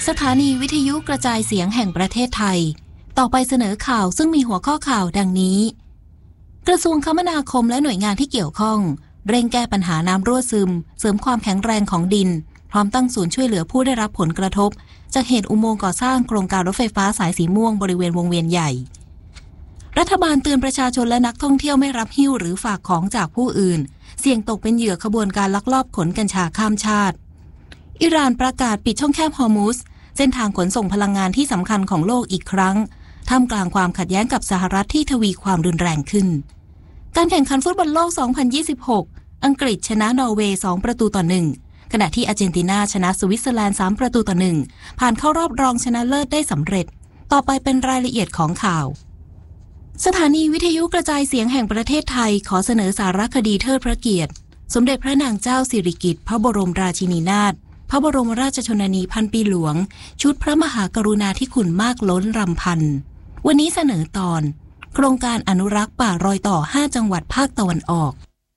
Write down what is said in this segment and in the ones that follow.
สถานีวิทยุกระจายเสียงแห่งประเทศไทยต่อไปเสนอข่าวซึ่งมีหัวข้อข่าวดังนี้กระทรวงคมนาคมและหน่วยงานที่เกี่ยวข้องเร่งแก้ปัญหาน้ำรั่วซึมเสริมความแข็งแรงของดินพร้อมตั้งศูนย์ช่วยเหลือผู้ได้รับผลกระทบจากเหตุอุโมงค์ก่อสร้างโครงการรถไฟฟ้าสายสีม่วงบริเวณวงเวียนใหญ่รัฐบาลเตือนประชาชนและนักท่องเที่ยวไม่รับหิ้วหรือฝากของจากผู้อื่นเสี่ยงตกเป็นเหยื่อขบวนการลักลอบขนกัญชาข้ามชาติอิหร่านประกาศปิดช่องแคบฮอร์มุสเส้นทางขนส่งพลังงานที่สำคัญของโลกอีกครั้งท่ามกลางความขัดแย้งกับสหรัฐที่ทวีความรุนแรงขึ้นการแข่งขันฟุตบอลโลก 2026 อังกฤษชนะนอร์เวย์ 2-1 ขณะที่อาร์เจนตินาชนะสวิตเซอร์แลนด์ 3-1 ผ่านเข้ารอบรองชนะเลิศได้สำเร็จต่อไปเป็นรายละเอียดของข่าวสถานีวิทยุกระจายเสียงแห่งประเทศไทยขอเสนอสารคดีเทิดพระเกียรติสมเด็จพระนางเจ้าสิริกิติ์พระบรมราชินีนาถพระบรมราชชนนีพันปีหลวงชุดพระมหากรุณาธิคุณมากล้นรำพันวันนี้เสนอตอนโครงการอนุรักษ์ป่ารอยต่อ5จังหวัดภาคตะวันออก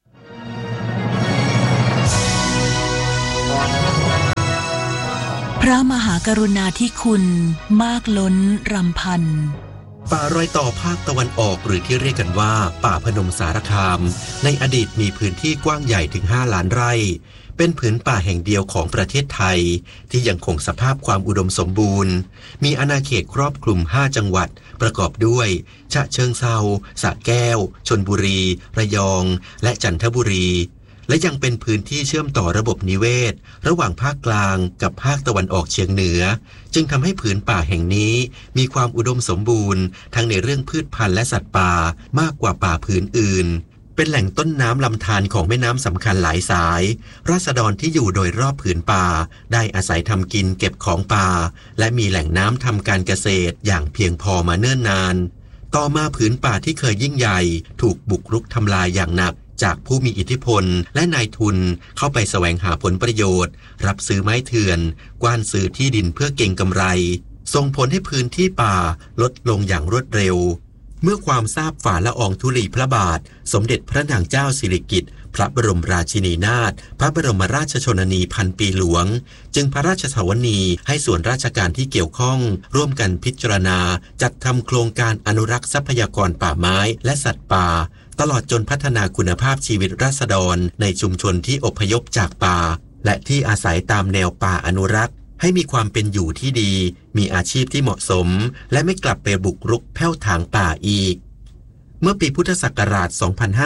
พระมหากรุณาธิคุณมากล้นรำพันป่ารอยต่อภาคตะวันออกหรือที่เรียกกันว่าป่าพนมสารคามในอดีตมีพื้นที่กว้างใหญ่ถึง5 ล้านไร่เป็นผืนป่าแห่งเดียวของประเทศไทยที่ยังคงสภาพความอุดมสมบูรณ์มีอาณาเขตครอบคลุม5จังหวัดประกอบด้วยฉะเชิงเทราสระแก้วชลบุรีระยองและจันทบุรีและยังเป็นพื้นที่เชื่อมต่อระบบนิเวศระหว่างภาคกลางกับภาคตะวันออกเฉียงเหนือจึงทำให้ผืนป่าแห่งนี้มีความอุดมสมบูรณ์ทั้งในเรื่องพืชพันธุ์และสัตว์ป่ามากกว่าป่าผืนอื่นเป็นแหล่งต้นน้ำลำธารของแม่น้ำสำคัญหลายสายราษฎรที่อยู่โดยรอบผืนป่าได้อาศัยทำกินเก็บของป่าและมีแหล่งน้ำทำการเกษตรอย่างเพียงพอมาเนิ่นนานต่อมาผืนป่าที่เคยยิ่งใหญ่ถูกบุกรุกทำลายอย่างหนักจากผู้มีอิทธิพลและนายทุนเข้าไปแสวงหาผลประโยชน์รับซื้อไม้เถื่อนกว้านซื้อที่ดินเพื่อเก็งกำไรส่งผลให้พื้นที่ป่าลดลงอย่างรวดเร็วเมื่อความทราบฝ่าละอองธุลีพระบาทสมเด็จพระนางเจ้าสิริกิติ์พระบรมราชินีนาถพระบรมราชชนนีพันปีหลวงจึงพระราชสวนีให้ส่วนราชการที่เกี่ยวข้องร่วมกันพิจารณาจัดทำโครงการอนุรักษ์ทรัพยากรป่าไม้และสัตว์ป่าตลอดจนพัฒนาคุณภาพชีวิตราษฎรในชุมชนที่อพยพจากป่าและที่อาศัยตามแนวป่าอนุรักษ์ให้มีความเป็นอยู่ที่ดีมีอาชีพที่เหมาะสมและไม่กลับไปบุกรุกแผ่วถางป่าอีกเมื่อปีพุทธศักราช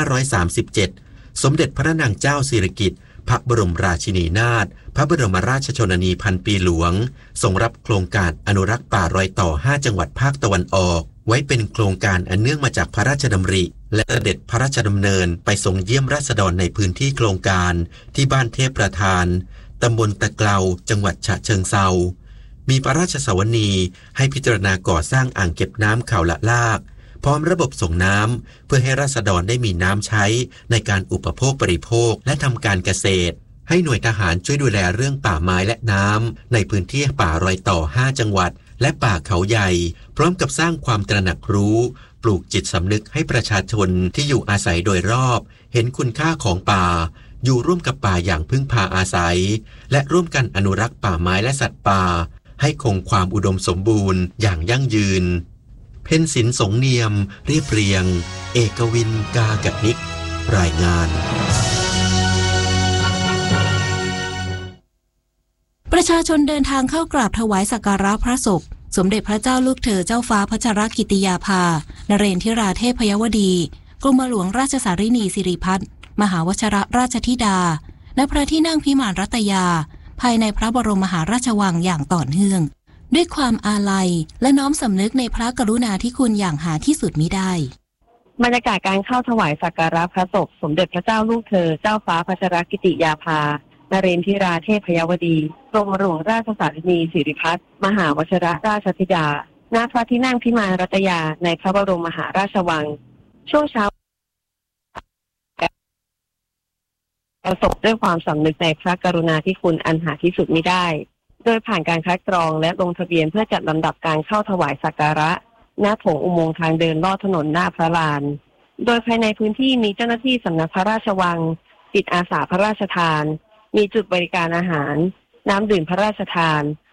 2537 สมเด็จพระนางเจ้าสิริกิติ์พระบรมราชินีนาถพระบรมราชชนนีพันปีหลวงทรงรับโครงการอนุรักษ์ป่ารอยต่อ5จังหวัดภาคตะวันออกไว้เป็นโครงการอันเนื่องมาจากพระราชดำริและเสด็จพระราชดำเนินไปทรงเยี่ยมราษฎรในพื้นที่โครงการที่บ้านเทพประธานตำบลตะเกลาจังหวัดฉะเชิงเทรามีพระราชสวนีให้พิจารณาก่อสร้างอ่างเก็บน้ำเขาละลากพร้อมระบบส่งน้ำเพื่อให้ราษฎรได้มีน้ำใช้ในการอุปโภคบริโภคและทำการเกษตรให้หน่วยทหารช่วยดูแลเรื่องป่าไม้และน้ำในพื้นที่ป่ารอยต่อ5จังหวัดและป่าเขาใหญ่พร้อมกับสร้างความตระหนักรู้ปลูกจิตสำนึกให้ประชาชนที่อยู่อาศัยโดยรอบเห็นคุณค่าของป่าอยู่ร่วมกับป่าอย่างพึ่งพาอาศัยและร่วมกันอนุรักษ์ป่าไม้และสัตว์ป่าให้คงความอุดมสมบูรณ์อย่างยั่งยืนเพ็ญศิลป์สงเนียมเรียบเรียงเอกวินกากัดนิกรายงานประชาชนเดินทางเข้ากราบถวายสักการะพระศพสมเด็จพระเจ้าลูกเธอเจ้าฟ้าพัชรกิติยาภานเรนทิราเทพยวดีกรมหลวงราชสารินีสิริพัฒน์มหาวชรราชธิดาณพระที่นั่งพิมานรัตยาภายในพระบรมมหาราชวังอย่างต่อเนื่องด้วยความอาลัยและน้อมสำนึกในพระกรุณาธิคุณอย่างหาที่สุดมิได้บรรยากาศการเข้าถวายสักการะพระศพสมเด็จพระเจ้าลูกเธอเจ้าฟ้าพัชรกิติยาภานเรนทิราเทพยวดีกรมหลวงราชสารินีสิริพัฒน์มหาวชรราชธิดาณพระที่นั่งพิมานรัตยาในพระบรมมหาราชวังช่วงเช้าประสบด้วยความสำนึกในพระกรุณาธิคุณอันหาที่สุดมิได้โดยผ่านการคัดกรองและลงทะเบียนเพื่อจัดลำดับการเข้าถวายสักการะณโถงอุโมงค์ทางเดินลอดถนนหน้าพระลานโดยภายในพื้นที่มีเจ้าหน้าที่สำนักพระราชวังจิตอาสาพระราชทานมีจุดบริการอาหารน้ำดื่มพระราชทาน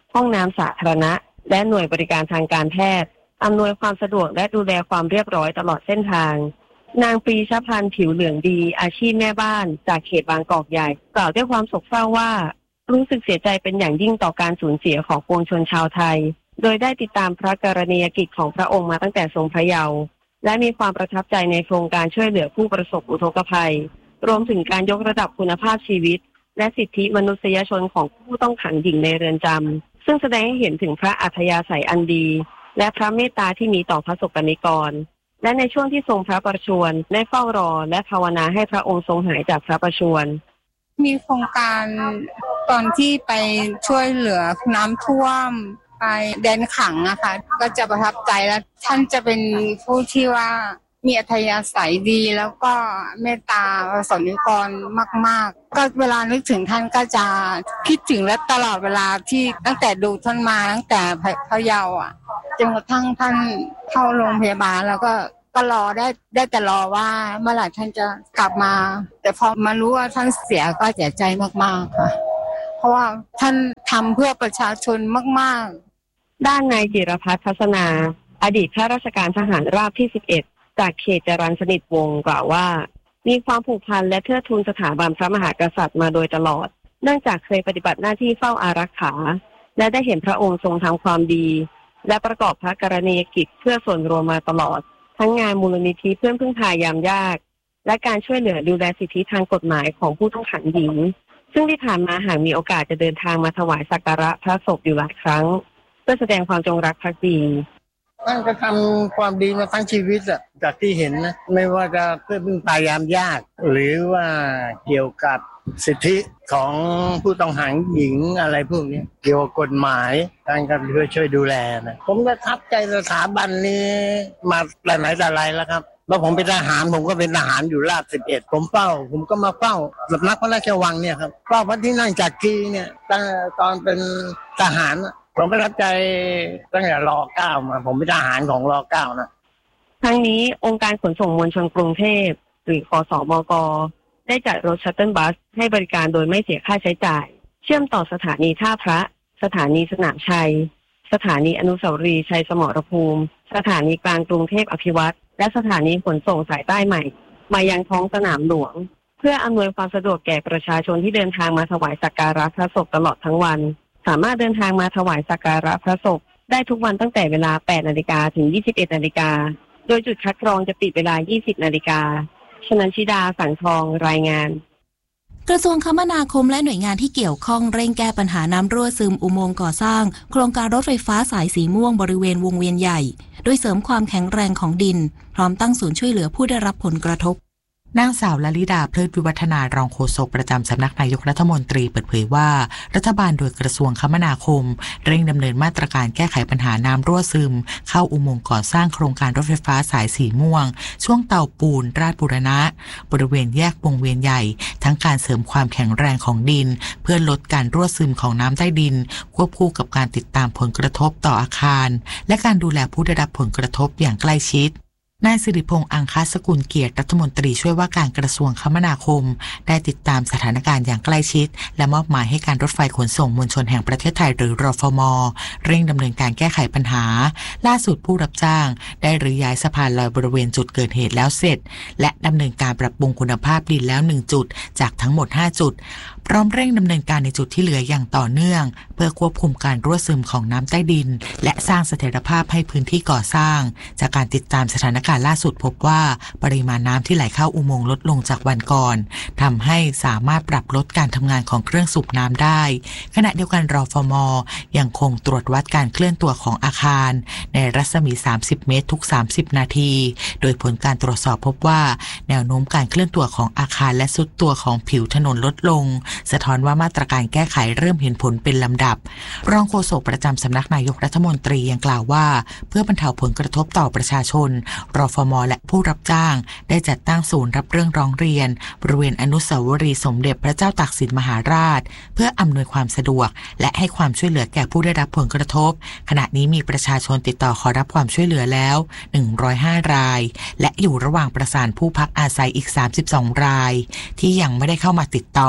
ห้องน้ำสาธารณะและหน่วยบริการทางการแพทย์อำนวยความสะดวกและดูแลความเรียบร้อยตลอดเส้นทางนางปรีชพันธ์ผิวเหลืองดีอาชีพแม่บ้านจากเขตบางกอกใหญ่กล่าวด้วยความโศกเศร้าว่ารู้สึกเสียใจเป็นอย่างยิ่งต่อการสูญเสียของปวงชนชาวไทยโดยได้ติดตามพระกรณียกิจของพระองค์มาตั้งแต่ทรงพระเยาว์และมีความประทับใจในโครงการช่วยเหลือผู้ประสบอุทกภัยรวมถึงการยกระดับคุณภาพชีวิตและสิทธิมนุษยชนของผู้ต้องขังหญิงในเรือนจำซึ่งแสดงให้เห็นถึงพระอัธยาศัยอันดีและพระเมตตาที่มีต่อพระสงฆ์นิกรและในช่วงที่ทรงพระประชวรได้เฝ้ารอและภาวนาให้พระองค์ทรงหายจากพระประชวรมีโครงการตอนที่ไปช่วยเหลือน้ำท่วมไปแดนขังนะคะก็จะประทับใจและท่านจะเป็นผู้ที่ว่ามีอัธยาศัยดีแล้วก็เมตตาประสงฆ์นิกรมากๆก็เวลานึกถึงท่านก็จะคิดถึงและตลอดเวลาที่ตั้งแต่ดูท่านมาตั้งแต่พะเยาอ่ะจนกระทั่งท่านเข้าโรงพยาบาลแล้วก็รอได้แต่รอว่าเมื่อไหร่ท่านจะกลับมาแต่พอมารู้ว่าท่านเสียก็เสียใจมากๆค่ะเพราะว่าท่านทำเพื่อประชาชนมากๆด้านนายจิรพัฒน์ทัศนาอดีตข้าราชการทหารราบที่11จากเขตจรัญสนิทวงศ์กล่าวว่ามีความผูกพันและเทิดทูนสถาบันพระมหากษัตริย์มาโดยตลอดเนื่องจากเคยปฏิบัติหน้าที่เฝ้าอารักขาและได้เห็นพระองค์ทรงทำความดีและประกอบพระกรณียกิจเพื่อส่วนรวมมาตลอดทั้งงานมูลนิธิเพื่อนพึ่งพายามยากและการช่วยเหลือดูแลสิทธิทางกฎหมายของผู้ต้องขังหญิงซึ่งที่ผ่านมาหากมีโอกาสจะเดินทางมาถวายสักการะพระศพอยู่หลายครั้งเพื่อแสดงความจงรักภักดีท่านก็ทำความดีมาทั้งชีวิตอะจากที่เห็นนะไม่ว่าจะเพื่อพึ่งพายามยากหรือว่าเกี่ยวกับสิทธิของผู้ต้องขังหญิงอะไรพวกนี้เกี่ยวกับกฎหมายท่านก็ช่วยดูแลนะผมประทับใจสถาบันนี้มาหลายแต่ไรแล้วครับแล้วผมเป็นทหารผมก็เป็นทหารอยู่ราบ11ผมก็มาเฝ้าสำนักพระราชวังเนี่ยครับเฝ้าพระที่นั่งจักรีเนี่ยตอนเป็นทหารผมประทับใจตั้งแต่ร.9 มาผมเป็นทหารของร.9 นะทั้งนี้องค์การขนส่งมวลชนกรุงเทพหรือคสมก.ได้จัดรถชัตเติลบัสให้บริการโดยไม่เสียค่าใช้จ่ายเชื่อมต่อสถานีท่าพระสถานีสนามชัยสถานีอนุสาวรีย์ชัยสมรภูมิสถานีกลางกรุงเทพอภิวัตรและสถานีขนส่งสายใต้ใหม่มายังท้องสนามหลวงเพื่ออำนวยความสะดวกแก่ประชาชนที่เดินทางมาถวายสักการะพระศพตลอดทั้งวันสามารถเดินทางมาถวายสักการะพระศพได้ทุกวันตั้งแต่เวลา 8 นาฬิกาถึง 21 นาฬิกาโดยจุดคัดกรองจะปิดเวลา 20 นาฬิกาชนันชิดาสังทองรายงานกระทรวงคมนาคมและหน่วยงานที่เกี่ยวข้องเร่งแก้ปัญหาน้ำรั่วซึมอุโมงค์ก่อสร้างโครงการรถไฟฟ้าสายสีม่วงบริเวณวงเวียนใหญ่โดยเสริมความแข็งแรงของดินพร้อมตั้งศูนย์ช่วยเหลือผู้ได้รับผลกระทบนางสาวลลิดาเพลิดวิวัฒนารองโฆษกประจำสำนักนายกรัฐมนตรีเปิดเผยว่ารัฐบาลโดยกระทรวงคมนาคมเร่งดำเนินมาตรการแก้ไขปัญหาน้ำรั่วซึมเข้าอุโมงค์ก่อสร้างโครงการรถไฟฟ้าสายสีม่วงช่วงเตาปูนราชบูรณะบริเวณแยกวงเวียนใหญ่ทั้งการเสริมความแข็งแรงของดินเพื่อลดการรั่วซึมของน้ำใต้ดินควบคู่กับการติดตามผลกระทบต่ออาคารและการดูแลผู้ได้รับผลกระทบอย่างใกล้ชิดนายสิริพงษ์อังคสกุลเกียรติรัฐมนตรีช่วยว่าการกระทรวงคมนาคมได้ติดตามสถานการณ์อย่างใกล้ชิดและมอบหมายให้การรถไฟขนส่งมวลชนแห่งประเทศไทยหรือรฟม.เร่งดำเนินการแก้ไขปัญหาล่าสุดผู้รับจ้างได้รื้อย้ายสะพานลอยบริเวณจุดเกิดเหตุแล้วเสร็จและดำเนินการปรับปรุงคุณภาพดินแล้ว1จุดจากทั้งหมด5จุดพร้อมเร่งดำเนินการในจุดที่เหลืออย่างต่อเนื่องเพื่อควบคุมการรั่วซึมของน้ำใต้ดินและสร้างเสถียรภาพให้พื้นที่ก่อสร้างจากการติดตามสถานการณ์ล่าสุดพบว่าปริมาณน้ำที่ไหลเข้าอุโมงค์ลดลงจากวันก่อนทำให้สามารถปรับลดการทำงานของเครื่องสูบน้ำได้ขณะเดียวกันรฟม.ยังคงตรวจวัดการเคลื่อนตัวของอาคารในรัศมี30เมตรทุก30นาทีโดยผลการตรวจสอบพบว่าแนวโน้มการเคลื่อนตัวของอาคารและทรุดตัวของผิวถนนลดลงสะท้อนว่ามาตรการแก้ไขเริ่มเห็นผลเป็นลำดับรองโฆษกประจำสำนักนายกรัฐมนตรียังกล่าวว่าเพื่อบรรเทาผลกระทบต่อประชาชนรฟม.และผู้รับจ้างได้จัดตั้งศูนย์รับเรื่องร้องเรียนบริเวณอนุสาวรีย์สมเด็จพระเจ้าตากสินมหาราชเพื่ออำนวยความสะดวกและให้ความช่วยเหลือแก่ผู้ได้รับผลกระทบขณะนี้มีประชาชนติดต่อขอรับความช่วยเหลือแล้ว105รายและอยู่ระหว่างประสานผู้พักอาศัยอีก32รายที่ยังไม่ได้เข้ามาติดต่อ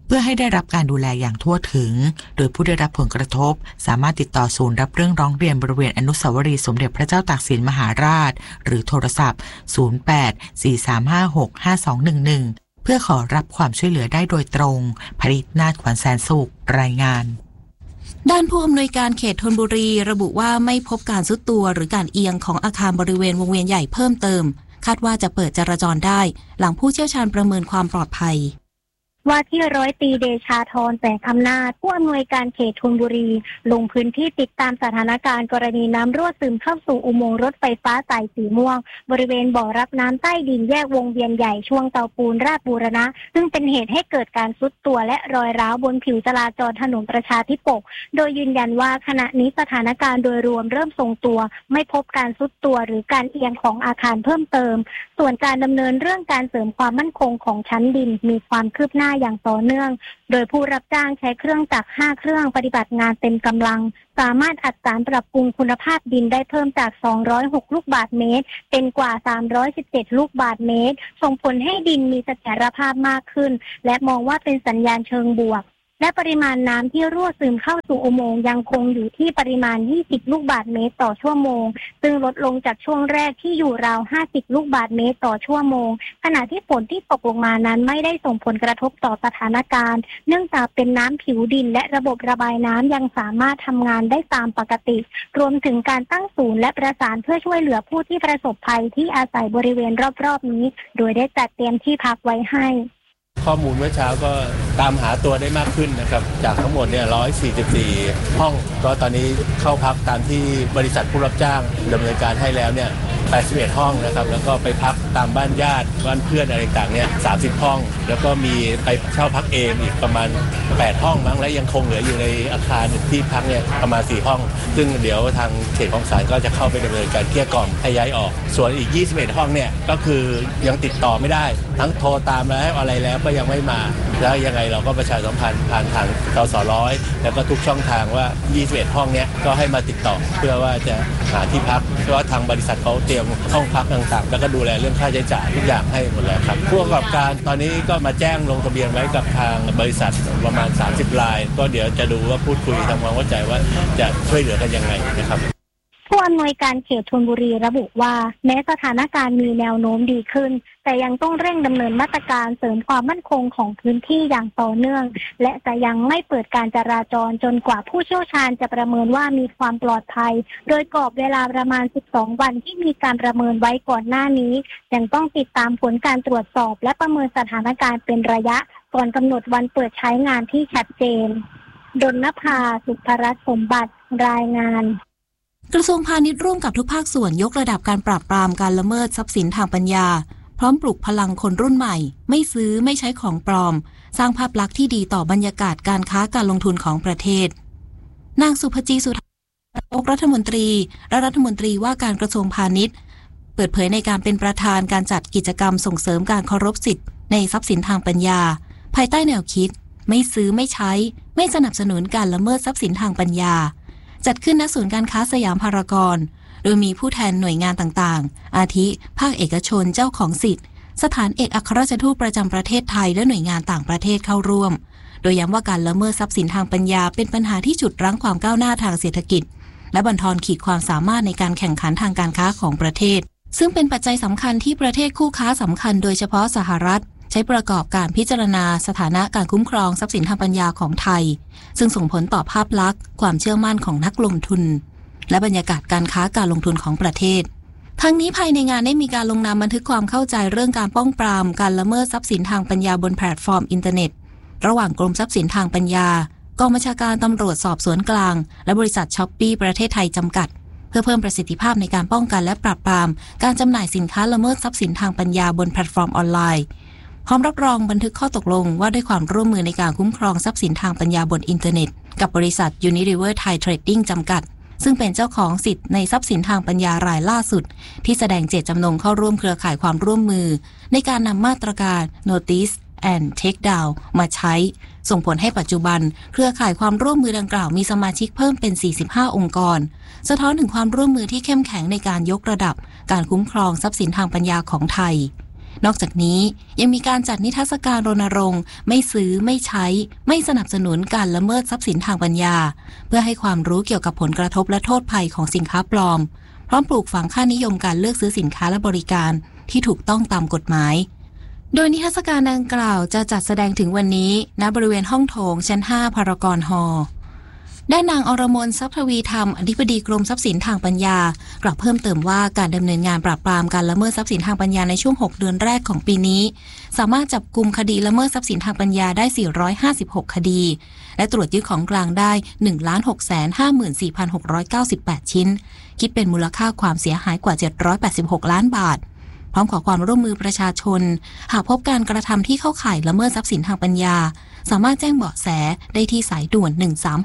เพื่อให้ได้รับการดูแลอย่างทั่วถึงโดยผู้ได้รับผลกระทบสามารถติดต่อศูนย์รับเรื่องร้องเรียนบริเวณอนุสาวรีย์สมเด็จพระเจ้าตากสินมหาราชหรือโทรศัพท์0843565211เพื่อขอรับความช่วยเหลือได้โดยตรงผลิตนาถขวัญแสนสุขรายงานด้านผู้อำนวยการเขตธนบุรีระบุว่าไม่พบการทรุดตัวหรือการเอียงของอาคารบริเวณวงเวียนใหญ่เพิ่มเติมคาดว่าจะเปิดจราจรได้หลังผู้เชี่ยวชาญประเมินความปลอดภัยว่าที่ร้อยตรีเดชาธรแสงอำนาจผู้อำนวยการเขตธนบุรีลงพื้นที่ติดตามสถานการณ์กรณีน้ำรั่วซึมเข้าสู่อุโมงค์รถไฟฟ้าสายสีม่วงบริเวณบ่อรับน้ำใต้ดินแยกวงเวียนใหญ่ช่วงเตาปูนราชบูรณะซึ่งเป็นเหตุให้เกิดการทรุดตัวและรอยร้าวบนผิวจราจรถนนประชาธิปกโดยยืนยันว่าขณะนี้สถานการณ์โดยรวมเริ่มทรงตัวไม่พบการทรุดตัวหรือการเอียงของอาคารเพิ่มเติมส่วนการดำเนินเรื่องการเสริมความมั่นคงของชั้นดินมีความคืบหน้าอย่างต่อเนื่องโดยผู้รับจ้างใช้เครื่องจักร5เครื่องปฏิบัติงานเต็มกำลังสามารถอัดสารปรับปรุงคุณภาพดินได้เพิ่มจาก206ลูกบาศก์เมตรเป็นกว่า317ลูกบาศก์เมตรส่งผลให้ดินมีเสถียรภาพมากขึ้นและมองว่าเป็นสัญญาณเชิงบวกและปริมาณน้ำที่รั่วซึมเข้าสู่อุโมงค์ยังคงอยู่ที่ปริมาณ20ลูกบาศก์เมตรต่อชั่วโมงซึ่งลดลงจากช่วงแรกที่อยู่ราว50ลูกบาศก์เมตรต่อชั่วโมงขณะที่ฝนที่ตกลงมานั้นไม่ได้ส่งผลกระทบต่อสถานการณ์เนื่องจากเป็นน้ำผิวดินและระบบระบายน้ำยังสามารถทำงานได้ตามปกติรวมถึงการตั้งศูนย์และประสานเพื่อช่วยเหลือผู้ที่ประสบภัยที่อาศัยบริเวณรอบๆนี้โดยได้จัดเตรียมที่พักไว้ให้ข้อมูลเมื่อเช้าก็ตามหาตัวได้มากขึ้นนะครับจากทั้งหมดเนี่ย144ห้องก็ตอนนี้เข้าพักตามที่บริษัทผู้รับจ้างดำเนินการให้แล้วเนี่ย81ห้องนะครับแล้วก็ไปพักตามบ้านญาติบ้านเพื่อนอะไรต่างเนี่ย30ห้องแล้วก็มีไปเช่าพักเองอีกประมาณ8ห้องมั้งและยังคงเหลืออยู่ในอาคารที่พักเนี่ยประมาณ4ห้องซึ่งเดี๋ยวทางเขตคลองสานก็จะเข้าไปดำเนินการเกลี้ยกล่อมให้ย้ายออกส่วนอีก21ห้องเนี่ยก็คือยังติดต่อไม่ได้ทั้งโทรตามแล้วอะไรแล้วก็ยังไม่มาแล้วยังไงเราก็ประชาสัมพันธ์ผ่านทางกส.แล้วก็ทุกช่องทางว่า21ห้องเนี้ยก็ให้มาติดต่อเพื่อว่าจะหาที่พักเพราะว่าทางบริษัทเขาเตรียมห้องพักต่างๆแล้วก็ดูแลเรื่องค่าใช้จ่ายทุกอย่างให้หมดแล้วครับผู้ประกอบการตอนนี้ก็มาแจ้งลงทะเบียนไว้กับทางบริษัทประมาณ30รายก็เดี๋ยวจะดูว่าพูดคุยทำความเข้าใจว่าจะช่วยเหลือกันยังไงนะครับผู้อำนวยการเขตธนบุรีระบุว่าแม้สถานการณ์มีแนวโน้มดีขึ้นแต่ยังต้องเร่งดำเนินมาตรการเสริมความมั่นคงของพื้นที่อย่างต่อเนื่องและจะยังไม่เปิดการจราจรจนกว่าผู้เชี่ยวชาญจะประเมินว่ามีความปลอดภัยโดยกรอบเวลาประมาณ12วันที่มีการประเมินไว้ก่อนหน้านี้ยังต้องติดตามผลการตรวจสอบและประเมินสถานการณ์เป็นระยะก่อนกำหนดวันเปิดใช้งานที่ชัดเจนดลนภา สุภรัตน์สมบัติรายงานกระทรวงพาณิชย์ร่วมกับทุกภาคส่วนยกระดับการปราบปรามการละเมิดทรัพย์สินทางปัญญาพร้อมปลุกพลังคนรุ่นใหม่ไม่ซื้อไม่ใช้ของปลอมสร้างภาพลักษณ์ที่ดีต่อบรรยากาศการค้าการลงทุนของประเทศนางสุภจีสุธารัฐมนตรีและรัฐมนตรีว่าการกระทรวงพาณิชย์เปิดเผยในการเป็นประธานการจัดกิจกรรมส่งเสริมการเคารพสิทธิในทรัพย์สินทางปัญญาภายใต้แนวคิดไม่ซื้อไม่ใช้ไม่สนับสนุนการละเมิดทรัพย์สินทางปัญญาจัดขึ้นณศูนย์การค้าสยามพารากอนโดยมีผู้แทนหน่วยงานต่างๆอาทิภาคเอกชนเจ้าของสิทธิ์สถานเอกอัครราชทูตประจำประเทศไทยและหน่วยงานต่างประเทศเข้าร่วมโดยย้ำว่าการละเมิดทรัพย์สินทางปัญญาเป็นปัญหาที่ฉุดรั้งความก้าวหน้าทางเศรษฐกิจและบั่นทอนขีดความสามารถในการแข่งขันทางการค้าของประเทศซึ่งเป็นปัจจัยสำคัญที่ประเทศคู่ค้าสำคัญโดยเฉพาะสหรัฐใช้ประกอบการพิจารณาสถานะการคุ้มครองทรัพย์สินทางปัญญาของไทยซึ่งส่งผลต่อภาพลักษณ์ความเชื่อมั่นของนักลงทุนและบรรยากาศการค้าการลงทุนของประเทศทั้งนี้ภายในงานได้มีการลงนามบันทึกความเข้าใจเรื่องการป้องปรามการละเมิดทรัพย์สินทางปัญญาบนแพลตฟอร์มอินเทอร์เน็ตระหว่างกรมทรัพย์สินทางปัญญากองบัญชาการตำรวจสอบสวนกลางและบริษัทช้อปปี้ประเทศไทยจำกัดเพื่อเพิ่มประสิทธิภาพในการป้องกันและปราบปรามการจำหน่ายสินค้าละเมิดทรัพย์สินทางปัญญาบนแพลตฟอร์มออนไลน์พร้อมรับรองบันทึกข้อตกลงว่าด้วยความร่วมมือในการคุ้มครองทรัพย์สินทางปัญญาบนอินเทอร์เน็ตกับบริษัท Unilever Thai Trading จำกัดซึ่งเป็นเจ้าของสิทธิ์ในทรัพย์สินทางปัญญารายล่าสุดที่แสดงเจตจำนงเข้าร่วมเครือข่ายความร่วมมือในการนำมาตรการ Notice and Take Down มาใช้ส่งผลให้ปัจจุบันเครือข่ายความร่วมมือดังกล่าวมีสมาชิกเพิ่มเป็น45องค์กรสะท้อนถึงความร่วมมือที่เข้มแข็งในการยกระดับการคุ้มครองทรัพย์สินทางปัญญาของไทยนอกจากนี้ยังมีการจัดนิทรรศการรณรงค์ไม่ซื้อไม่ใช้ไม่สนับสนุนการละเมิดทรัพย์สินทางปัญญาเพื่อให้ความรู้เกี่ยวกับผลกระทบและโทษภัยของสินค้าปลอมพร้อมปลูกฝังค่านิยมการเลือกซื้อสินค้าและบริการที่ถูกต้องตามกฎหมายโดยนิทรรศการดังกล่าวจะจัดแสดงถึงวันนี้ณบริเวณห้องโถงชั้น 5 พารากอนฮอลล์ด้านนางอรมน ทรัพย์ทวีธรรมอธิบดีกรมทรัพย์สินทางปัญญากล่าวเพิ่มเติมว่าการดำเนินงานปราบปรามการละเมิดทรัพย์สินทางปัญญาในช่วง6 เดือนแรกของปีนี้สามารถจับกุมคดีละเมิดทรัพย์สินทางปัญญาได้456คดีและตรวจยึดของกลางได้ 1,654,698 ชิ้นคิดเป็นมูลค่าความเสียหายกว่า786ล้านบาทพร้อมขอความร่วมมือประชาชนหากพบการกระทำที่เข้าข่ายละเมิดทรัพย์สินทางปัญญาสามารถแจ้งเบาะแสได้ที่สายด่วน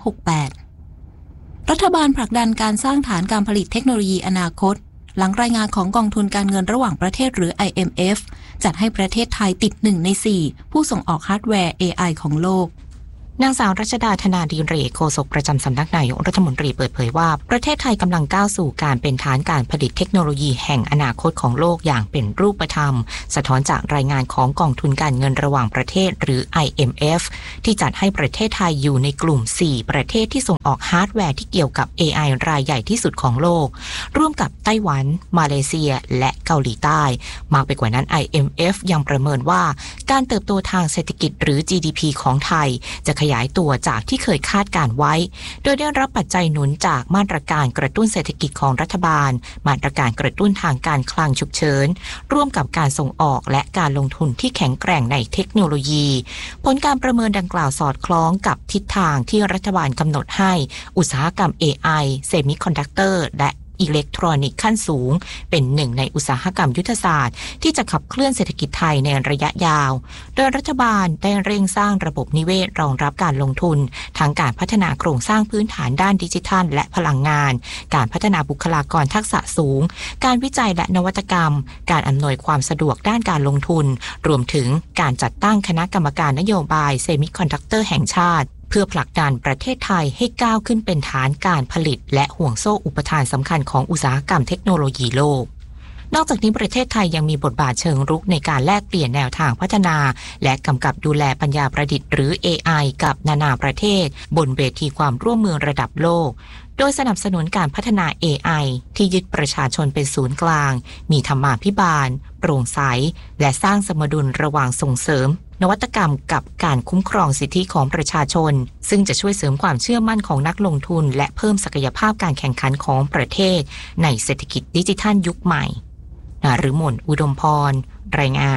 1368รัฐบาลผลักดันการสร้างฐานการผลิตเทคโนโลยีอนาคตหลังรายงานของกองทุนการเงินระหว่างประเทศหรือ IMF จัดให้ประเทศไทยติด1 ใน 4ผู้ส่งออกฮาร์ดแวร์ AI ของโลกนางสาวรัชดาธนาดิเรกโฆษกประจำสำนักนายกรัฐมนตรีเปิดเผยว่าประเทศไทยกำลังก้าวสู่การเป็นฐานการผลิตเทคโนโลยีแห่งอนาคตของโลกอย่างเป็นรูปธรรมสะท้อนจากรายงานของกองทุนการเงินระหว่างประเทศหรือ IMF ที่จัดให้ประเทศไทยอยู่ในกลุ่ม4ประเทศที่ส่งออกฮาร์ดแวร์ที่เกี่ยวกับ AI รายใหญ่ที่สุดของโลกร่วมกับไต้หวันมาเลเซียและเกาหลีใต้มากไปกว่านั้น IMF ยังประเมินว่าการเติบโตทางเศรษฐกิจหรือ GDP ของไทยจะขยายตัวจากที่เคยคาดการไว้โดยได้รับปัจจัยหนุนจากมาตรการกระตุ้นเศรษฐกิจของรัฐบาลมาตรการกระตุ้นทางการคลังฉุกเฉินร่วมกับการส่งออกและการลงทุนที่แข็งแกร่งในเทคโนโลยีผลการประเมินดังกล่าวสอดคล้องกับทิศทางที่รัฐบาลกำหนดให้อุตสาหกรรม AI เซมิคอนดักเตอร์และอิเล็กทรอนิกส์ขั้นสูงเป็นหนึ่งในอุตสาหกรรมยุทธศาสตร์ที่จะขับเคลื่อนเศรษฐกิจไทยในระยะยาวโดยรัฐบาลได้เร่งสร้างระบบนิเวศรองรับการลงทุนทั้งการพัฒนาโครงสร้างพื้นฐานด้านดิจิทัลและพลังงานการพัฒนาบุคลากรทักษะสูงการวิจัยและนวัตกรรมการอำนวยความสะดวกด้านการลงทุนรวมถึงการจัดตั้งคณะกรรมการนโยบายเซมิคอนดักเตอร์แห่งชาติเพื่อผลักดันประเทศไทยให้ก้าวขึ้นเป็นฐานการผลิตและห่วงโซ่อุปทานสำคัญของอุตสาหกรรมเทคโนโลยีโลกนอกจากนี้ประเทศไทยยังมีบทบาทเชิงรุกในการแลกเปลี่ยนแนวทางพัฒนาและกำกับดูแลปัญญาประดิษฐ์หรือ AI กับนานาประเทศบนเวทีความร่วมมือระดับโลกโดยสนับสนุนการพัฒนา AI ที่ยึดประชาชนเป็นศูนย์กลางมีธรรมาภิบาลโปร่งใสและสร้างสมดุลระหว่างส่งเสริมนวัตกรรมกับการคุ้มครองสิทธิของประชาชนซึ่งจะช่วยเสริมความเชื่อมั่นของนักลงทุนและเพิ่มศักยภาพการแข่งขันของประเทศในเศรษฐกิจดิจิทัลยุคใหม่นฤมลอุดมพรรายงาน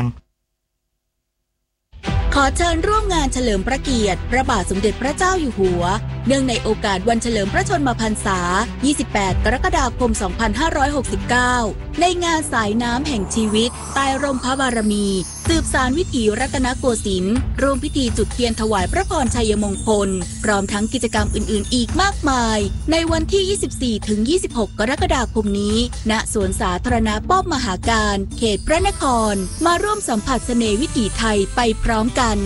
ขอเชิญร่วมงานเฉลิมพระเกียรติพระบาทสมเด็จพระเจ้าอยู่หัวเนื่องในโอกาสวันเฉลิมพระชนมพรรษา 28 กรกฎาคม 2569 ในงานสายน้ำแห่งชีวิตใต้ร่มพระบารมีสืบสานวิถีรัตนโกสินทร์ร่วมพิธีจุดเทียนถวายพระพรชัยมงคลพร้อมทั้งกิจกรรมอื่นๆอีกมากมายในวันที่ 24-26 กรกฎาคมนี้ณสวนสาธารณะป้อมมหาการเขตพระนครมาร่วมสัมผัสเสน่ห์วิถีไทยไปพร้อมกัน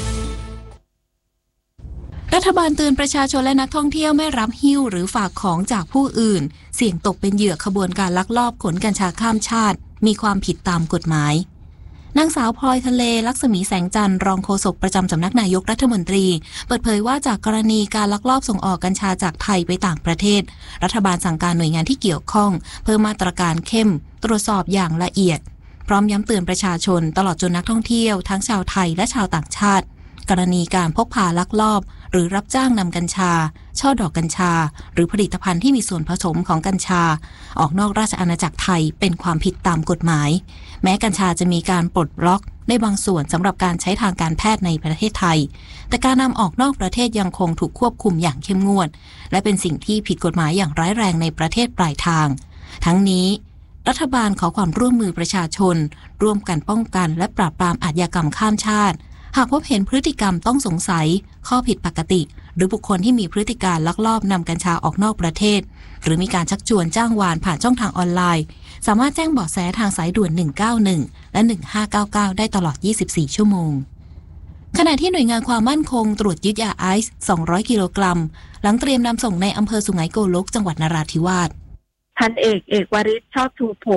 รัฐบาลเตือนประชาชนและนักท่องเที่ยวไม่รับหิ้วหรือฝากของจากผู้อื่นเสี่ยงตกเป็นเหยื่อขบวนการลักลอบขนกัญชาข้ามชาติมีความผิดตามกฎหมายนางสาวพลอยทะเลลักษมีแสงจันทร์รองโฆษกประจำสำนักนายกรัฐมนตรีเปิดเผยว่าจากกรณีการลักลอบส่งออกกัญชาจากไทยไปต่างประเทศรัฐบาลสั่งการหน่วยงานที่เกี่ยวข้องเพิ่มมาตรการเข้มตรวจสอบอย่างละเอียดพร้อมย้ำเตือนประชาชนตลอดจนนักท่องเที่ยวทั้งชาวไทยและชาวต่างชาติกรณีการพกพาลักลอบหรือรับจ้างนำกัญชาช่อดอกกัญชาหรือผลิตภัณฑ์ที่มีส่วนผสมของกัญชาออกนอกราชอาณาจักรไทยเป็นความผิดตามกฎหมายแม้กัญชาจะมีการปลดล็อกในบางส่วนสำหรับการใช้ทางการแพทย์ในประเทศไทยแต่การนำออกนอกประเทศยังคงถูกควบคุมอย่างเข้มงวดและเป็นสิ่งที่ผิดกฎหมายอย่างร้ายแรงในประเทศปลายทางทั้งนี้รัฐบาลขอความร่วมมือประชาชนร่วมกันป้องกันและปราบปรามอาชญากรรมข้ามชาติหากพบเห็นพฤติกรรมต้องสงสัยข้อผิดปกติหรือบุคคลที่มีพฤติการลักลอบนำกัญชาออกนอกประเทศหรือมีการชักชวนจ้างวานผ่านช่องทางออนไลน์สามารถแจ้งเบาะแสทางสายด่วน191และ1599ได้ตลอด24ชั่วโมงขณะที่หน่วยงานความมั่นคงตรวจยึดยาไอซ์200กิโลกรัมหลังเตรียมนำส่งในอำเภอสุไหงโกลกจังหวัดนราธิวาสพันเอกวริศชอบชูผล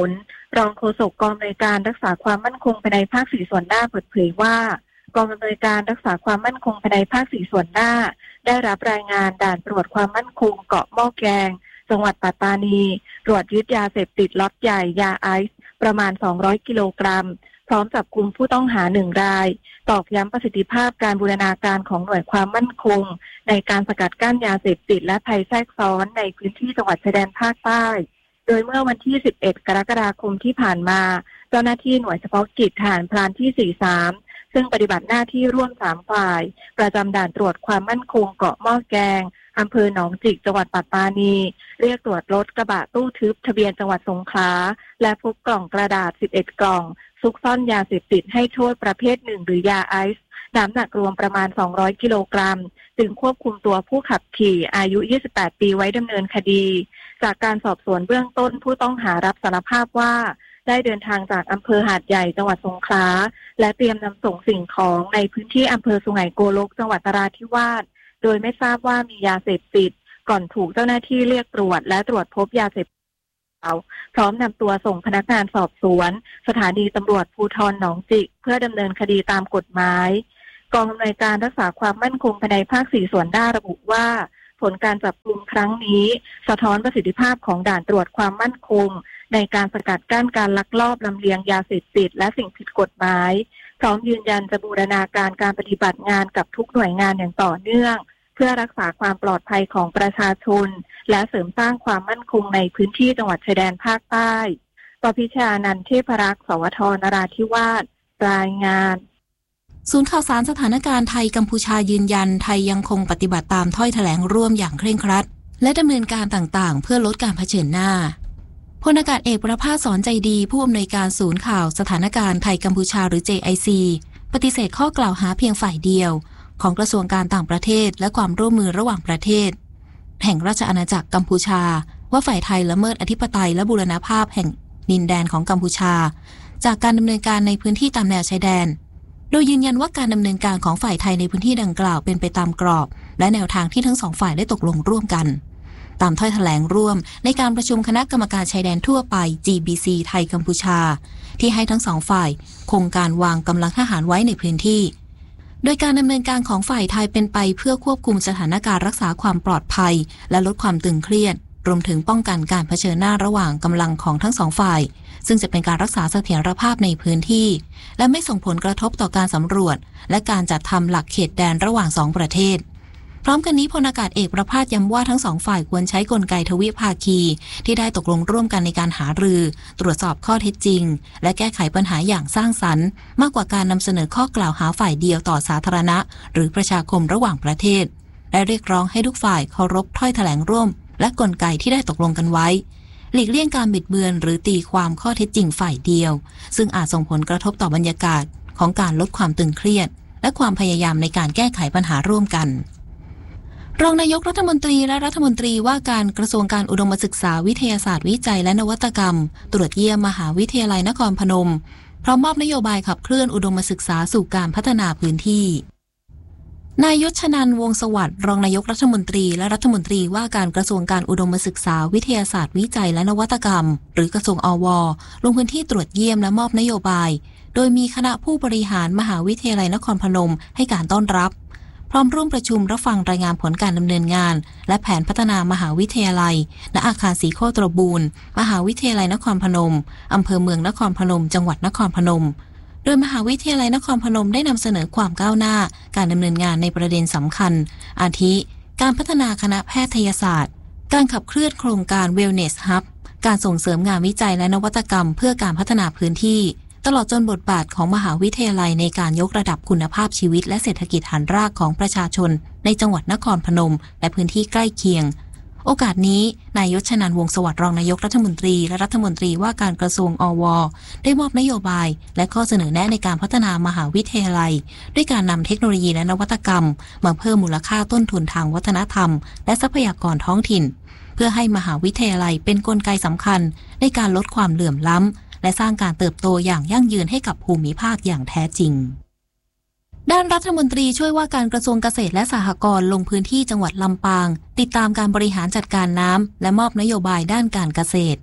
รองโฆษกกองอำนวยการรักษาความมั่นคงภายในภาค4ส่วนหน้าเปิดเผยว่ากองอำนวยการรักษาความมั่นคงภายในภาค4ส่วนหน้าได้รับรายงานด่านตรวจความมั่นคงเกาะหม้อแกงจังหวัดปัตตานีตรวจยึดยาเสพติดล็อตใหญ่ยาไอซ์ประมาณ200กิโลกรัมพร้อมจับกุมผู้ต้องหา1รายตอกย้ำประสิทธิภาพการบูรณาการของหน่วยความมั่นคงในการสกัดกั้นยาเสพติดและภัยแทรกซ้อนในพื้นที่จังหวัดชายแดนภาคใต้โดยเมื่อวันที่11กรกฎาคมที่ผ่านมาเจ้าหน้าที่หน่วยเฉพาะกิจทหารพรานที่43ซึ่งปฏิบัติหน้าที่ร่วม3ฝ่ายประจำด่านตรวจความมั่นคงเกาะหม้อแกงอำเภอหนองจิกจังหวัดปัตตานีเรียกตรวจรถกระบะตู้ทึบทะเบียนจังหวัดสงขลาและพบกล่องกระดาษ11กล่องซุกซ่อนยาเสพติดให้โทษประเภท1หรือยาไอซ์น้ำหนักรวมประมาณ200กิโลกรัมจึงควบคุมตัวผู้ขับขี่อายุ28ปีไว้ดำเนินคดีจากการสอบสวนเบื้องต้นผู้ต้องหารับสารภาพว่าได้เดินทางจากอำเภอหาดใหญ่จังหวัดสงขลาและเตรียมนำส่งสิ่งของในพื้นที่อำเภอสุไหงโกลกจังหวัดนราธิวาสโดยไม่ทราบว่ามียาเสพติดก่อนถูกเจ้าหน้าที่เรียกตรวจและตรวจพบยาเสพติดพร้อมนำตัวส่งพนักงานสอบสวนสถานีตำรวจภูธรหนองจิกเพื่อดำเนินคดีตามกฎหมายกองอำนวยการรักษาความมั่นคงภายในภาค4ส่วนหน้าระบุว่าผลการจับกุมครั้งนี้สะท้อนประสิทธิภาพของด่านตรวจความมั่นคงในการสกัดกั้นการลักลอบลำเลียงยาเสพติดและสิ่งผิดกฎหมายพร้อมยืนยันจะบูรณาการการปฏิบัติงานกับทุกหน่วยงานอย่างต่อเนื่องเพื่อรักษาความปลอดภัยของประชาชนและเสริมสร้างความมั่นคงในพื้นที่จังหวัดชายแดนภาคใต้ปพิชานันท์เทพรักษ์สวทนราธิวาสรายงานศูนย์ข่าวสารสถานการณ์ไทยกัมพูชายืนยันไทยยังคงปฏิบัติตามถ้อยแถลงร่วมอย่างเคร่งครัดและดำเนินการต่างๆเพื่อลดการเผชิญหน้าพลอากาศเอกประภาสสอนใจดีผู้อำนวยการศูนย์ข่าวสถานการณ์ไทยกัมพูชาหรือ JIC ปฏิเสธข้อกล่าวหาเพียงฝ่ายเดียวของกระทรวงการต่างประเทศและความร่วมมือระหว่างประเทศแห่งราชอาณาจักรกัมพูชาว่าฝ่ายไทยละเมิดอธิปไตยและบูรณภาพแห่งดินแดนของกัมพูชาจากการดำเนินการในพื้นที่ตามแนวชายแดนโดยยืนยันว่าการดำเนินการของฝ่ายไทยในพื้นที่ดังกล่าวเป็นไปตามกรอบและแนวทางที่ทั้งสองฝ่ายได้ตกลงร่วมกันตามถ้อยแถลงร่วมในการประชุมคณะกรรมการชายแดนทั่วไป GBC ไทยกัมพูชาที่ให้ทั้งสองฝ่ายคงการวางกำลังทหารไว้ในพื้นที่โดยการดำเนินการของฝ่ายไทยเป็นไปเพื่อควบคุมสถานการณ์รักษาความปลอดภัยและลดความตึงเครียดรวมถึงป้องกันการเผชิญหน้าระหว่างกำลังของทั้งสองฝ่ายซึ่งจะเป็นการรักษาเสถียรภาพในพื้นที่และไม่ส่งผลกระทบต่อการสำรวจและการจัดทำหลักเขตแดนระหว่าง2ประเทศพร้อมกันนี้พลอากาศเอกประภาสย้ำว่าทั้งสองฝ่ายควรใช้กลไกทวิภาคีที่ได้ตกลงร่วมกันในการหารือตรวจสอบข้อเท็จจริงและแก้ไขปัญหาอย่างสร้างสรรค์มากกว่าการนำเสนอข้อกล่าวหาฝ่ายเดียวต่อสาธารณะหรือประชาคมระหว่างประเทศและเรียกร้องให้ทุกฝ่ายเคารพถ้อยแถลงร่วมและกลไกที่ได้ตกลงกันไว้หลีกเลี่ยงการบิดเบือนหรือตีความข้อเท็จจริงฝ่ายเดียวซึ่งอาจส่งผลกระทบต่อบรรยากาศของการลดความตึงเครียดและความพยายามในการแก้ไขปัญหาร่วมกันรองนายกรัฐมนตรีและรัฐมนตรีว่าการกระทรวงการอุดมศึกษาวิทยาศาสตร์วิจัยและนวัตกรรมตรวจเยี่ยมมหาวิทยาลัยนครพนมพร้อมมอบนโยบายขับเคลื่อนอุดมศึกษาสู่การพัฒนาพื้นที่นายยศชนันท์วงศ์สวัสดิ์รองนายกรัฐมนตรีและรัฐมนตรีว่าการกระทรวงการอุดมศึกษาวิทยาศาสตร์วิจัยและนวัตกรรมหรือกระทรวงอว.ลงพื้นที่ตรวจเยี่ยมและมอบนโยบายโดยมีคณะผู้บริหารมหาวิทยาลัยนครพนมให้การต้อนรับพร้อมร่วมประชุมรับฟังรายงานผลการดำเนินงานและแผนพัฒนามหาวิทยาลัยณอาคารศรีโคตรบูรณ์มหาวิทยาลัยนครพนมอำเภอเมืองนครพนมจังหวัดนครพนมโดยมหาวิทยาลัยนครพนมได้นำเสนอความก้าวหน้าการดำเนินงานในประเด็นสำคัญอาทิการพัฒนาคณะแพทยศาสตร์การขับเคลื่อนโครงการ Wellness Hub การส่งเสริมงานวิจัยและนวัตกรรมเพื่อการพัฒนาพื้นที่ตลอดจนบทบาทของมหาวิทยาลัยในการยกระดับคุณภาพชีวิตและเศรษฐกิจฐานรากของประชาชนในจังหวัดนครพนมและพื้นที่ใกล้เคียงโอกาสนี้นายยศชนันท์วงศ์สวัสดิ์รองนายกรัฐมนตรีและรัฐมนตรีว่าการกระทรวงอว.ได้มอบนโยบายและข้อเสนอแนะในการพัฒนามหาวิทยาลัยด้วยการนำเทคโนโลยีและนวัตกรรมมาเพิ่มมูลค่าต้นทุนทางวัฒนธรรมและทรัพยากรท้องถิ่นเพื่อให้มหาวิทยาลัยเป็นกลไกสำคัญในการลดความเหลื่อมล้ำและสร้างการเติบโตอย่างยั่งยืนให้กับภูมิภาคอย่างแท้จริงด้านรัฐมนตรีช่วยว่าการกระทรวงเกษตรและสหกรณ์ลงพื้นที่จังหวัดลำปางติดตามการบริหารจัดการน้ำและมอบนโยบายด้านการเกษตร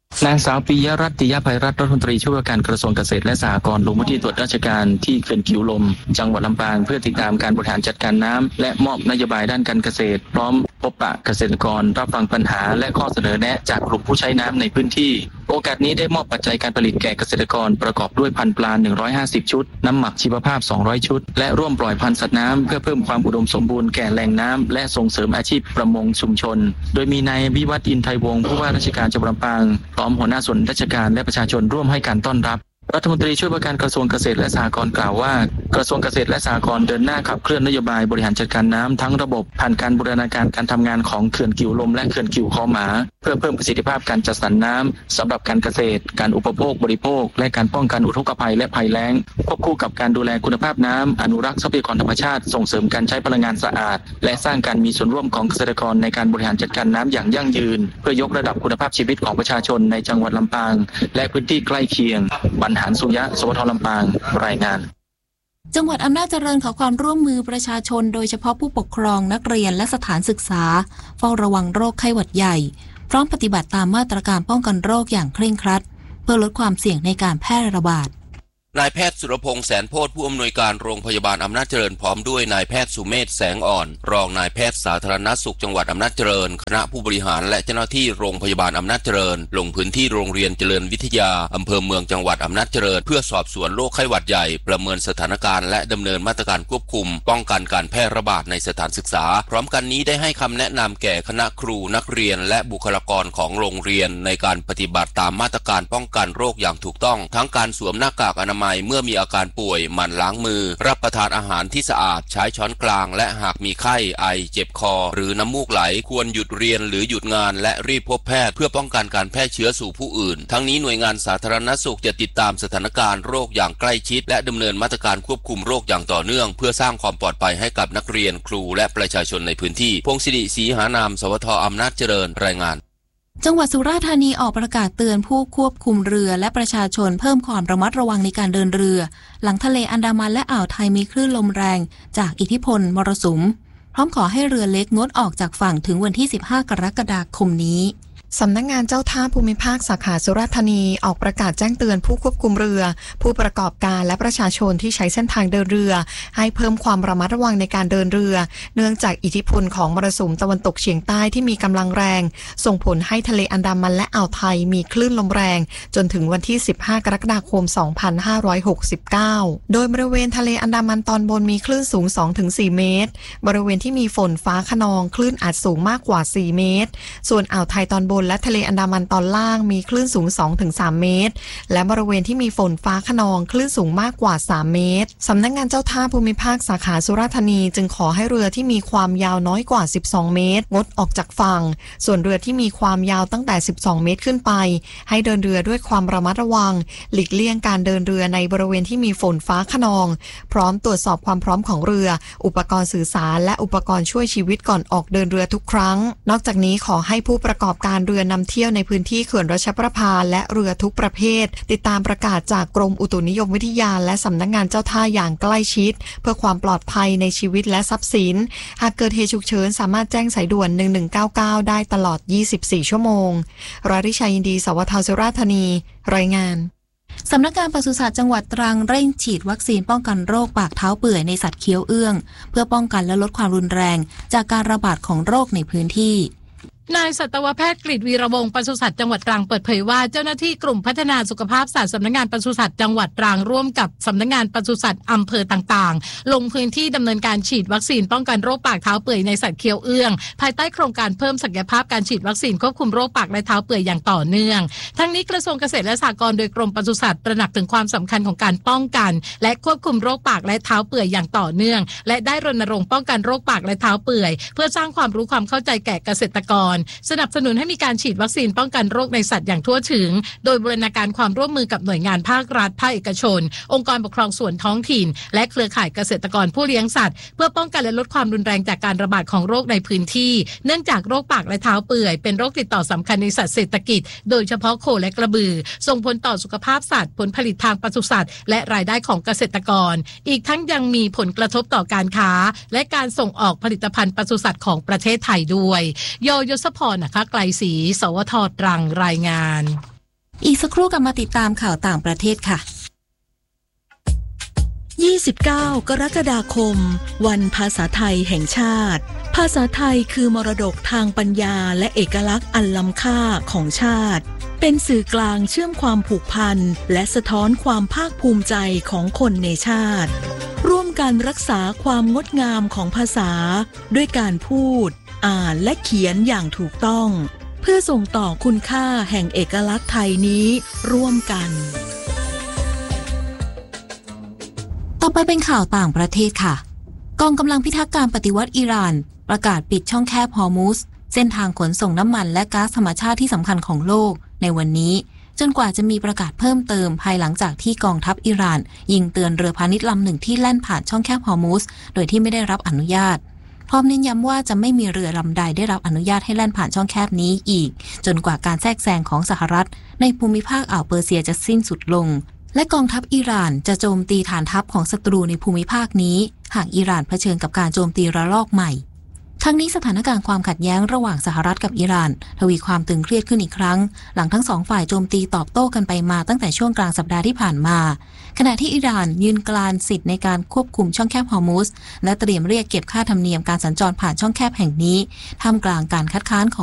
นางสาวปิยรัตน์ ติยภัยรัตน์ รัฐมนตรีช่วยว่าการกระทรวงเกษตรและสหกรณ์ลงพื้นที่ตรวจราชการที่เขื่อนกิวลมจังหวัดลำปางเพื่อติดตามการบริหารจัดการน้ำและมอบนโยบายด้านการเกษตรพร้อมพบปะเกษตรกรรับฟังปัญหาและข้อเสนอแนะจากกลุ่มผู้ใช้น้ำในพื้นที่โอกาสนี้ได้มอบปัจจัยการผลิตแก่เกษตรกรประกอบด้วยพันธุ์ปลา150ชุดน้ำหมักชีวภาพ200ชุดและร่วมปล่อยพันธุ์สัตว์น้ำเพื่อเพิ่มความอุดมสมบูรณ์แก่แหล่งน้ำและส่งเสริมอาชีพประมงชุมชนโดยมีนายวิวัฒน์ อินไทยวงศ์ผู้ว่าราชการจังหวัดลำปางพร้อมหัวหน้าส่วนราชการและประชาชนร่วมให้การต้อนรับรัฐมนตรีช่วยว่าการกระทรวงเกษตรและสหกรณ์กล่าวว่ากระทรวงเกษตรและสหกรณ์เดินหน้าขับเคลื่อนนโยบายบริหารจัดการน้ำทั้งระบบผ่านการบูรณาการการทำงานของเขื่อนกิวลมและเขื่อนกิวคอหมาเพื่อเพิ่มประสิทธิภาพการจัดสรรน้ำสำหรับการเกษตรการอุปโภคบริโภคและการป้องกันอุทกภัยและภัยแล้งควบคู่กับการดูแลคุณภาพน้ำอนุรักษ์ทรัพยากรธรรมชาติส่งเสริมการใช้พลังงานสะอาดและสร้างการมีส่วนร่วมของเกษตรกรในการบริหารจัดการน้ำอย่างยั่งยืนเพื่อยกระดับคุณภาพชีวิตของประชาชนในจังหวัดลำปางและพื้นที่ใกล้เคียงบรรหารสุริยะ สวท.ลำปางรายงานจังหวัดอำนาจเจริญขอความร่วมมือประชาชนโดยเฉพาะผู้ปกครองนักเรียนและสถานศึกษาเฝ้าระวังโรคไข้หวัดใหญ่พร้อมปฏิบัติตามมาตรการป้องกันโรคอย่างเคร่งครัดเพื่อลดความเสี่ยงในการแพร่ระบาดนายแพทย์สุรพงษ์แสนโพธิ์ผู้อำนวยการโรงพยาบาลอำนาจเจริญพร้อมด้วยนายแพทย์สุเมธแสงอ่อนรองนายแพทย์สาธารณสุขจังหวัดอำนาจเจริญคณะผู้บริหารและเจ้าหน้าที่โรงพยาบาลอำนาจเจริญลงพื้นที่โรงเรียนเจริญวิทยาอำเภอเมืองจังหวัดอำนาจเจริญเพื่อสอบสวนโรคไข้หวัดใหญ่ประเมินสถานการณ์และดำเนินมาตรการควบคุมป้องกันการแพร่ระบาดในสถานศึกษาพร้อมกันนี้ได้ให้คำแนะนำแก่คณะครูนักเรียนและบุคลากรของโรงเรียนในการปฏิบัติตามมาตรการป้องกันโรคอย่างถูกต้องทั้งการสวมหน้ากากอนามัยเมื่อมีอาการป่วยหมั่นล้างมือรับประทานอาหารที่สะอาดใช้ช้อนกลางและหากมีไข้ไอเจ็บคอหรือน้ำมูกไหลควรหยุดเรียนหรือหยุดงานและรีบพบแพทย์เพื่อป้องกันการแพร่เชื้อสู่ผู้อื่นทั้งนี้หน่วยงานสาธารณสุขจะติดตามสถานการณ์โรคอย่างใกล้ชิดและดำเนินมาตรการควบคุมโรคอย่างต่อเนื่องเพื่อสร้างความปลอดภัยให้กับนักเรียนครูและประชาชนในพื้นที่พงศิริศรีหานามสวท.อำนาจเจริญรายงานจังหวัดสุราษฎร์ธานีออกประกาศเตือนผู้ควบคุมเรือและประชาชนเพิ่มความระมัดระวังในการเดินเรือหลังทะเลอันดามันและอ่าวไทยมีคลื่นลมแรงจากอิทธิพลมรสุมพร้อมขอให้เรือเล็กงดออกจากฝั่งถึงวันที่15กรกฎาคมนี้สำนักงานเจ้าท่าภูมิภาคสาขาสุราษฎร์ธานีออกประกาศแจ้งเตือนผู้ควบคุมเรือผู้ประกอบการและประชาชนที่ใช้เส้นทางเดินเรือให้เพิ่มความระมัดระวังในการเดินเรือเนื่องจากอิทธิพลของมรสุมตะวันตกเฉียงใต้ที่มีกำลังแรงส่งผลให้ทะเลอันดามันและอ่าวไทยมีคลื่นลมแรงจนถึงวันที่15กรกฎาคม2569โดยบริเวณทะเลอันดามันตอนบนมีคลื่นสูง 2-4 เมตรบริเวณที่มีฝนฟ้าคะนองคลื่นอาจสูงมากกว่า4เมตรส่วนอ่าวไทยตอนบนและทะเลอันดามันตอนล่างมีคลื่นสูง 2-3 เมตรและบริเวณที่มีฝนฟ้าคะนองคลื่นสูงมากกว่า3เมตรสำนักงานเจ้าท่าภูมิภาคสาขาสุราษฎร์ธานีจึงขอให้เรือที่มีความยาวน้อยกว่า12เมตรงดออกจากฝั่งส่วนเรือที่มีความยาวตั้งแต่12เมตรขึ้นไปให้เดินเรือด้วยความระมัดระวังหลีกเลี่ยงการเดินเรือในบริเวณที่มีฝนฟ้าคะนองพร้อมตรวจสอบความพร้อมของเรืออุปกรณ์สื่อสารและอุปกรณ์ช่วยชีวิตก่อนออกเดินเรือทุกครั้งนอกจากนี้ขอให้ผู้ประกอบการเรือนำเที่ยวในพื้นที่เขื่อนรัชประภาและเรือทุกประเภทติดตามประกาศจากกรมอุตุนิยมวิทยาและสำนักงานเจ้าท่าอย่างใกล้ชิดเพื่อความปลอดภัยในชีวิตและทรัพย์สินหากเกิดเหตุฉุกเฉินสามารถแจ้งสายด่วน1199ได้ตลอด24ชั่วโมงราริชัยยินดีสวท.สุราษฎร์ธานีรายงานสำนักงานปศุสัตว์จังหวัดตรังเร่งฉีดวัคซีนป้องกันโรคปากเท้าเปื่อยในสัตว์เคี้ยวเอื้องเพื่อป้องกันและลดความรุนแรงจากการระบาดของโรคในพื้นที่นายสัตวแพทย์กฤษวีระวงศ์ปศุสัตว์จังหวัดตรังเปิดเผยว่าเจ้าหน้าที่กลุ่มพัฒนาสุขภาพสัตว์สำนักงานปศุสัตว์จังหวัดตรังร่วมกับสำนักงานปศุสัตว์อำเภอต่างๆลงพื้นที่ดำเนินการฉีดวัคซีนป้องกันโรคปากเท้าเปื่อยในสัตว์เคี้ยวเอื้องภายใต้โครงการเพิ่มศักยภาพการฉีดวัคซีนควบคุมโรคปากและเท้าเปื่อยอย่างต่อเนื่องทั้งนี้กระทรวงเกษตรและสหกรณ์โดยกรมปศุสัตว์ตระหนักถึงความสำคัญของการป้องกันและควบคุมโรคปากและเท้าเปื่อยอย่างต่อเนื่องและได้รณรงค์ป้องกันโรคปากและเท้าเปื่อยเพื่อสร้างความรู้ความเข้าใจแก่เกษตรกรสนับสนุนให้มีการฉีดวัคซีนป้องกันโรคในสัตว์อย่างทั่วถึงโดยบูรณาการความร่วมมือกับหน่วยงานภาครัฐภาคเอกชนองค์กรปกครองส่วนท้องถิ่นและเครือข่ายเกษตรกรผู้เลี้ยงสัตว์เพื่อป้องกันและลดความรุนแรงจากการระบาดของโรคในพื้นที่เนื่องจากโรคปากและเท้าเปื่อยเป็นโรคติดต่อสำคัญในสัตว์เศรษฐกิจโดยเฉพาะโคและกระบือส่งผลต่อสุขภาพสัตว์ผลผลิตทางปศุสัตว์และรายได้ของเกษตรกรอีกทั้งยังมีผลกระทบต่อการค้าและการส่งออกผลิตภัณฑ์ปศุสัตว์ของประเทศไทยด้วยยศพรนะคะไกลศรีสวท.ตรังรายงานอีกสักครู่กลับมาติดตามข่าวต่างประเทศค่ะ 29 กรกฎาคมวันภาษาไทยแห่งชาติภาษาไทยคือมรดกทางปัญญาและเอกลักษณ์อันล้ำค่าของชาติเป็นสื่อกลางเชื่อมความผูกพันและสะท้อนความภาคภูมิใจของคนในชาติร่วมกันรักษาความงดงามของภาษาด้วยการพูดอ่านและเขียนอย่างถูกต้องเพื่อส่งต่อคุณค่าแห่งเอกลักษณ์ไทยนี้ร่วมกันต่อไปเป็นข่าวต่างประเทศค่ะกองกำลังพิทักษ์การปฏิวัติอิหร่านประกาศปิดช่องแคบฮอร์มุซเส้นทางขนส่งน้ำมันและก๊าซธรรมชาติที่สำคัญของโลกในวันนี้จนกว่าจะมีประกาศเพิ่มเติมภายหลังจากที่กองทัพอิหร่านยิงเตือนเรือพาณิชย์ลำหนึ่งที่แล่นผ่านช่องแคบฮอร์มุซโดยที่ไม่ได้รับอนุญาตพร้อมเน้นย้ำว่าจะไม่มีเรือลำใดได้รับอนุญาตให้แล่นผ่านช่องแคบนี้อีกจนกว่าการแทรกแซงของสหรัฐในภูมิภาคอ่าวเปอร์เซียจะสิ้นสุดลงและกองทัพอิหร่านจะโจมตีฐานทัพของศัตรูในภูมิภาคนี้หากอิหร่านเผชิญกับการโจมตีระลอกใหม่ทั้งนี้สถานการณ์ความขัดแย้งระหว่างสหรัฐกับอิหร่านทวีความตึงเครียดขึ้นอีกครั้งหลังทั้งสองฝ่ายโจมตีตอบโต้กันไปมาตั้งแต่ช่วงกลางสัปดาห์ที่ผ่านมาขณะที่อิหร่านยืนกรานสิทธิ์ในการควบคุมช่องแคบฮอร์มุซและเตรียมเรียกเก็บค่าธรรมเนียมการสัญจรผ่านช่องแคบแห่งนี้ท่ามกลางการคัดค้านของ